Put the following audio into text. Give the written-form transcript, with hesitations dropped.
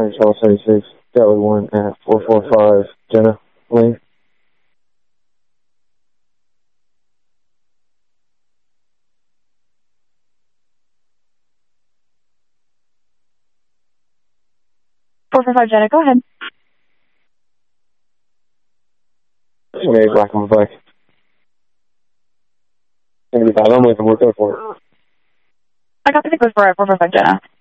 Orange Hall 36, Delhi 1 at 445, Jenna Lane. Jenna, go ahead. Maybe black on black. I'm looking for it. I got the tickets for 445 Jenna.